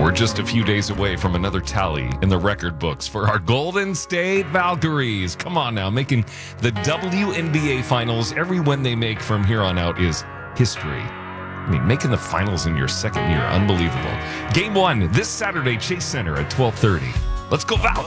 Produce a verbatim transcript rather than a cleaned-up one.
we're just a few days away from another tally in the record books for our Golden State Valkyries. Come on now, making the W N B A Finals every win they make from here on out is history. I mean, making the finals in your second year, unbelievable. Game one, this Saturday, Chase Center at twelve thirty. Let's go, Val!